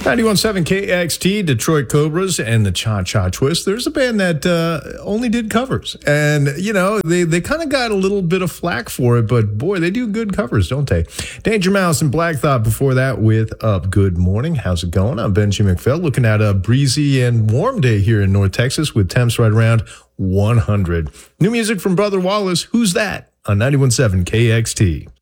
91.7 KXT, Detroit Cobras, and the Cha Cha Twist. There's a band that only did covers. And, you know, they kind of got a little bit of flack for it, but boy, they do good covers, don't they? Danger Mouse and Black Thought before that with Up. Good morning. How's it going? I'm Benji McPhail, looking at a breezy and warm day here in North Texas with temps right around 100. New music from Brother Wallace. Who's that? On 91.7 KXT.